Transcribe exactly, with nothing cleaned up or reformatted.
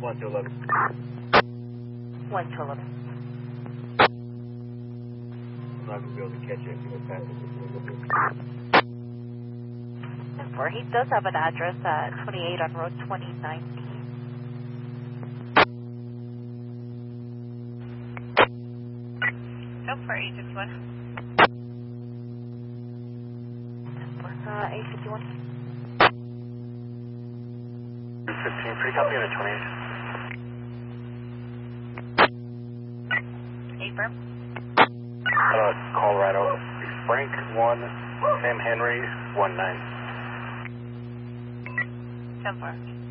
one to eleven. one to eleven. I'm not going to be able to catch you if you go past it. For he does have an address at twenty-eight on Road twenty nineteen. Go for eight fifty-one. Uh, eight fifty-one. fifteen, free copy on the twenty-eight. eight firm. Uh, Colorado. Frank one, Sam Henry one nine. ten four.